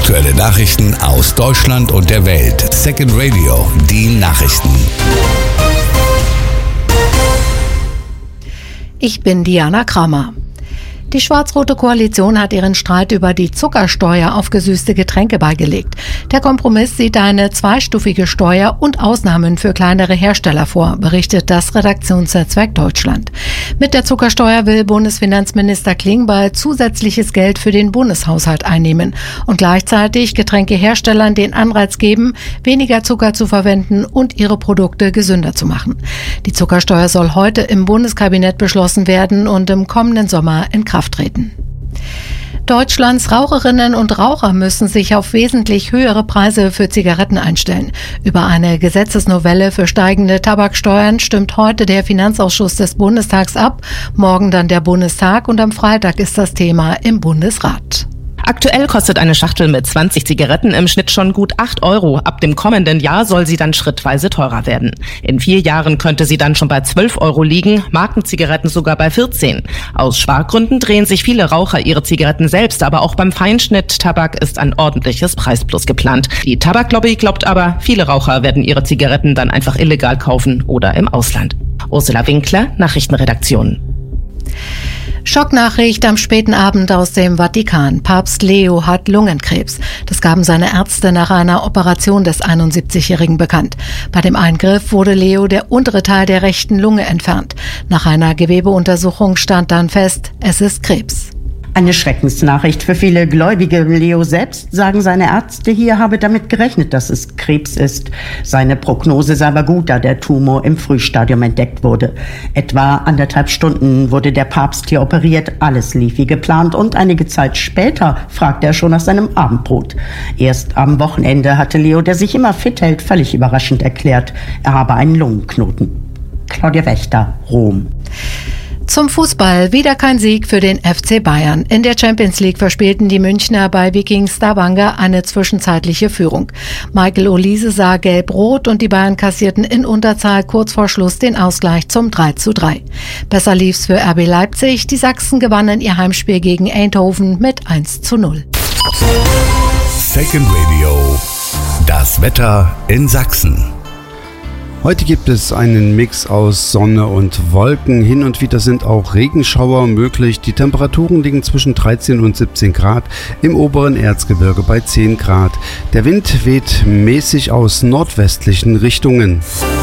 Aktuelle Nachrichten aus Deutschland und der Welt. Second Radio, die Nachrichten. Ich bin Diana Kramer. Die schwarz-rote Koalition hat ihren Streit über die Zuckersteuer auf gesüßte Getränke beigelegt. Der Kompromiss sieht eine zweistufige Steuer und Ausnahmen für kleinere Hersteller vor, berichtet das Redaktionsnetzwerk Deutschland. Mit der Zuckersteuer will Bundesfinanzminister Klingbeil zusätzliches Geld für den Bundeshaushalt einnehmen und gleichzeitig Getränkeherstellern den Anreiz geben, weniger Zucker zu verwenden und ihre Produkte gesünder zu machen. Die Zuckersteuer soll heute im Bundeskabinett beschlossen werden und im kommenden Sommer in Kraft treten. Deutschlands Raucherinnen und Raucher müssen sich auf wesentlich höhere Preise für Zigaretten einstellen. Über eine Gesetzesnovelle für steigende Tabaksteuern stimmt heute der Finanzausschuss des Bundestags ab, morgen dann der Bundestag und am Freitag ist das Thema im Bundesrat. Aktuell kostet eine Schachtel mit 20 Zigaretten im Schnitt schon gut 8 Euro. Ab dem kommenden Jahr soll sie dann schrittweise teurer werden. In 4 Jahren könnte sie dann schon bei 12 Euro liegen, Markenzigaretten sogar bei 14. Aus Spargründen drehen sich viele Raucher ihre Zigaretten selbst, aber auch beim Feinschnitt-Tabak ist ein ordentliches Preisplus geplant. Die Tabaklobby glaubt aber, viele Raucher werden ihre Zigaretten dann einfach illegal kaufen oder im Ausland. Ursula Winkler, Nachrichtenredaktion. Schocknachricht am späten Abend aus dem Vatikan. Papst Leo hat Lungenkrebs. Das gaben seine Ärzte nach einer Operation des 71-Jährigen bekannt. Bei dem Eingriff wurde Leo der untere Teil der rechten Lunge entfernt. Nach einer Gewebeuntersuchung stand dann fest, es ist Krebs. Eine Schreckensnachricht für viele Gläubige. Leo selbst, sagen seine Ärzte hier, habe damit gerechnet, dass es Krebs ist. Seine Prognose sei aber gut, da der Tumor im Frühstadium entdeckt wurde. Etwa 1,5 Stunden wurde der Papst hier operiert. Alles lief wie geplant und einige Zeit später fragte er schon nach seinem Abendbrot. Erst am Wochenende hatte Leo, der sich immer fit hält, völlig überraschend erklärt, er habe einen Lungenknoten. Claudia Wächter, Rom. Zum Fußball wieder kein Sieg für den FC Bayern. In der Champions League verspielten die Münchner bei Viking Stavanger eine zwischenzeitliche Führung. Michael Olise sah gelb-rot und die Bayern kassierten in Unterzahl kurz vor Schluss den Ausgleich zum 3:3. Besser lief's für RB Leipzig. Die Sachsen gewannen ihr Heimspiel gegen Eindhoven mit 1:0. Second Radio, das Wetter in Sachsen. Heute gibt es einen Mix aus Sonne und Wolken. Hin und wieder sind auch Regenschauer möglich. Die Temperaturen liegen zwischen 13 und 17 Grad, im oberen Erzgebirge bei 10 Grad. Der Wind weht mäßig aus nordwestlichen Richtungen.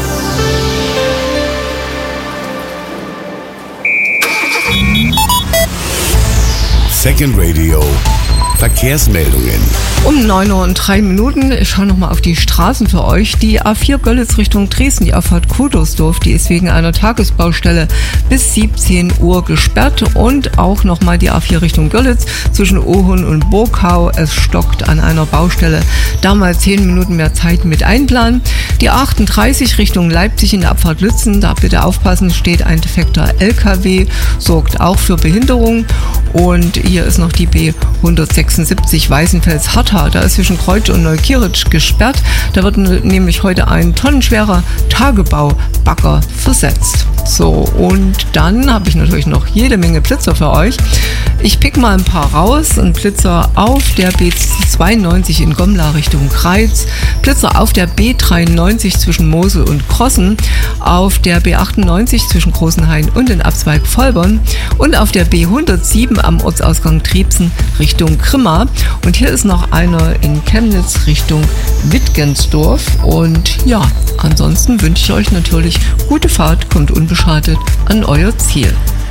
Second Radio, Verkehrsmeldungen. Um 9:03 Uhr. Ich schaue nochmal auf die Straßen für euch. Die A4 Görlitz Richtung Dresden, die Auffahrt Kudersdorf, die ist wegen einer Tagesbaustelle bis 17 Uhr gesperrt. Und auch nochmal die A4 Richtung Görlitz zwischen Ohun und Burgau. Es stockt an einer Baustelle. Da mal 10 Minuten mehr Zeit mit einplanen. Die A38 Richtung Leipzig in der Abfahrt Lützen, da bitte aufpassen, steht ein defekter LKW, sorgt auch für Behinderung. Und hier ist noch die B176 Weißenfels-Harthau. Da ist zwischen Kreuz und Neukirch gesperrt. Da wird nämlich heute ein tonnenschwerer Tagebaubagger versetzt. So, und dann habe ich natürlich noch jede Menge Blitzer für euch. Ich pick mal ein paar raus. Ein Blitzer auf der B92 in Gomla Richtung Kreiz. Blitzer auf der B93 zwischen Mosel und Krossen. Auf der B98 zwischen Großenhain und den Abzweig Vollborn. Und auf der B107 am Ortsausgang Triebsen Richtung Grimma. Und hier ist noch einer in Chemnitz Richtung Wittgensdorf. Und ja, ansonsten wünsche ich euch natürlich gute Fahrt, kommt unbeschadet an euer Ziel.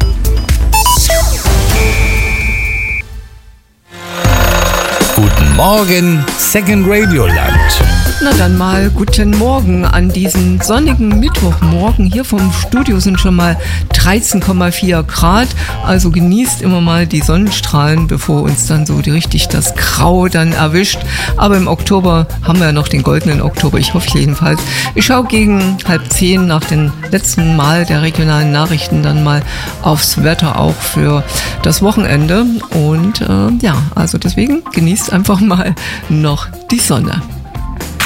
Guten Morgen, Second Radio Land. Na dann mal guten Morgen an diesem sonnigen Mittwochmorgen. Hier vom Studio sind schon mal 13,4 Grad. Also genießt immer mal die Sonnenstrahlen, bevor uns dann so richtig das Grau dann erwischt. Aber im Oktober haben wir ja noch den goldenen Oktober. Ich hoffe jedenfalls. Ich schaue gegen 9:30 nach dem letzten Mal der regionalen Nachrichten dann mal aufs Wetter auch für das Wochenende. Und ja, also deswegen genießt einfach mal noch die Sonne.